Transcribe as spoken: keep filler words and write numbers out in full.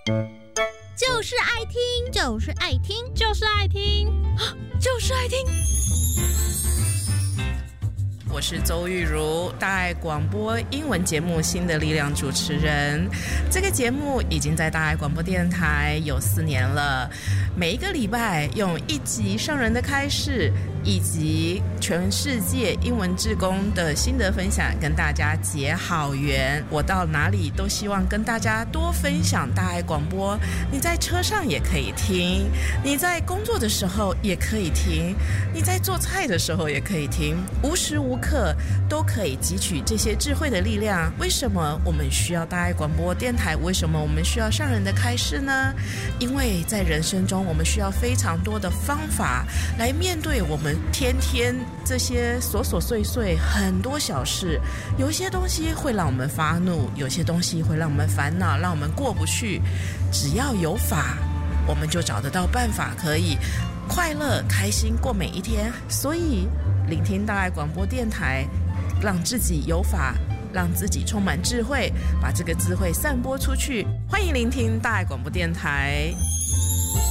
就是爱听， 就是爱听， 就是爱听， 就是爱听。 我是周玉如，大爱广播英文节目《新的力量》主持人。这个节目已经在大爱广播电台有四年了，每一个礼拜用一集上人的开示，以及全世界英文志工的心得分享，跟大家结好缘。我到哪里都希望跟大家多分享大爱广播，你在车上也可以听，你在工作的时候也可以听，你在做菜的时候也可以听，无时无刻都可以汲取这些智慧的力量。为什么我们需要大爱广播电台？为什么我们需要上人的开示呢？因为在人生中，我们需要非常多的方法来面对我们天天这些琐琐碎碎很多小事。有些东西会让我们发怒，有些东西会让我们烦恼，让我们过不去。只要有法，我们就找得到办法，可以快乐开心过每一天。所以聆听大爱广播电台，让自己有法，让自己充满智慧，把这个智慧散播出去。欢迎聆听大爱广播电台。